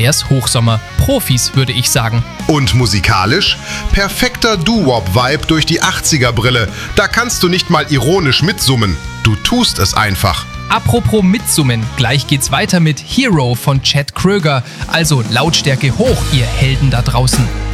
Erst Hochsommer. Profis, würde ich sagen. Und musikalisch? Perfekter Doo-Wop-Vibe durch die 80er-Brille. Da kannst du nicht mal ironisch mitsummen. Du tust es einfach. Apropos Mitsummen, gleich geht's weiter mit Hero von Chad Kroeger. Also Lautstärke hoch, ihr Helden da draußen.